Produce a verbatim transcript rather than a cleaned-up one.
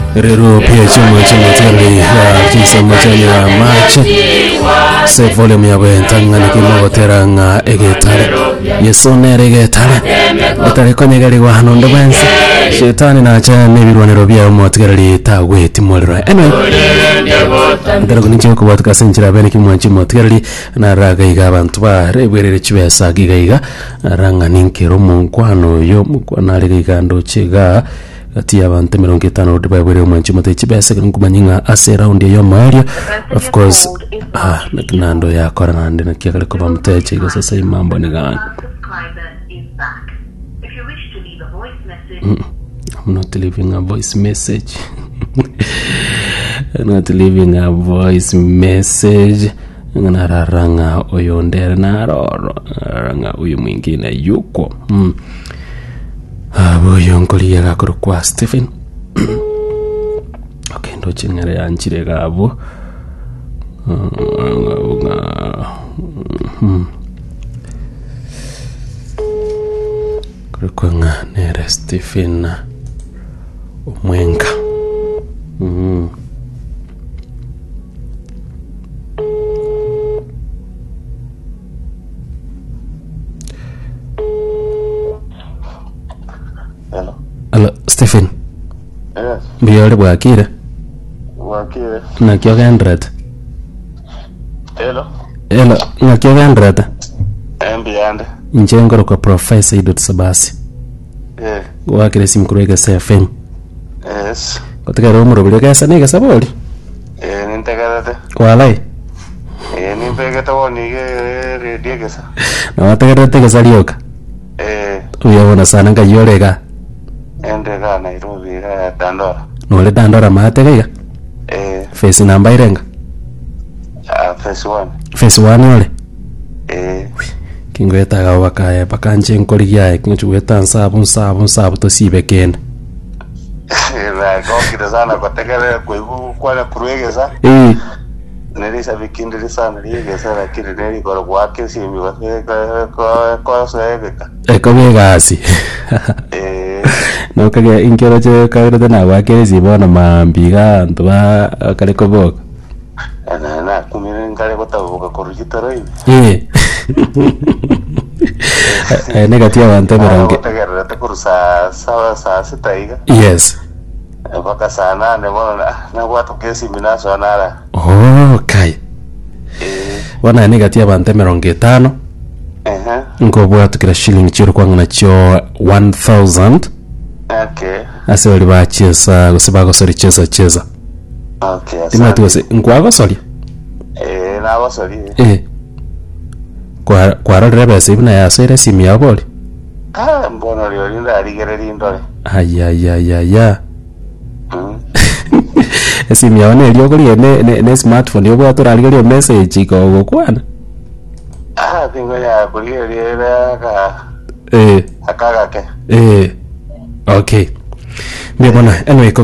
Rero pia chuma chuma tele kisa machanya machi se volume ya bentanga nikimo teranga egetale yesonere egetale etale konyegari wa hano ndobanse shetani na cha nebirwanero bya motgerali tagwe timolero eno ndero kunicho ko batka senjira bene kimwanchi motgerali na raga iga abantu ba rebwerere chibesa gigaiga ranga ninkero munkwano yo mukwana riga ndo chega ati abantu mirongo itanu ndibabwere umwanchi motechi bese kumanyinga ase round yo mario of course ah naknando ya korana ndina kikale ko bamteche go sasa imambo ni gani. Mm, I'm not leaving a voice message. I'm not leaving a voice message. Ngararanga oyo ndere naroro ranga uyu mwingine yuko mm. Abo yonkoli yakoro kwa Stephen. Okay, ndo chingere yanchire gabo. Hmm. Kurikwenga nere Stephen Omwenga. Mhm. Hello. Hello, Stephen. Yes. Biyore bwakire. Bwakire. Na kyo gendret. Hello. Hello, na kyo gendret. Ambiyande. Njengoro kwa Professor Idot Sabasi. Eh. Wakire simkurega S F M. Yes. Kotika romu robile kasa nega saboli. Eh, nintegadate. Walai. Eh, nimpegata woni ge ready gesa. Na watagadate kasa lioka. Eh. Uyabona sana nga yorega. Ende ga Nairobi ga Dandora. Nole Dandora maatega. Eh. Face namba irenga. Ah, phase one. Face one ole. Eh. Kingweta ga wakaya bakanje nkoli yae kinchuweta nsabu nsabu nsabu to sibe kenda. Na go kidazana kwa tegere kwa kwa kuregesa. Eh. Neri sabikindiri sana rigesa lakini neri kwa kwake simi kwa kwa kwa saebeka. Eko begasi. Eh. No kage inkero je kagere na wakere sibona mambiga ntwa kale koboka. Ana na kumire ngale kotabuka korujitaro ibi. Eh. Eh negatia wante meronge. Tegere te kursa sawa saa sita iga. Yes. Mpaka saa nane bona na watu kesi minaso anara. Oh, kai. Eh. Wana negatia wante meronge tano. Eh. Ngo bwatu kila shilling chiro kwanga na cho one thousand. Okay. Ase wali ba chesa gusaba sori chesa chesa. Okay. Timatu wase ngwa sori. Eh, na wasori. Eh. Kwa kwa rebe sibna ya sere simi ya boli. Ah, mbono lyo linda aligere lindole. Aya ya ya ya. Mm. Simi ya ne lyo kuli ne ne, ne smartphone yo bwatu aligere message ko gokwana. Ah, pingo ya kulie liera ka. Eh. Akaga ke. Eh. Okay. Mimi bwana, anyway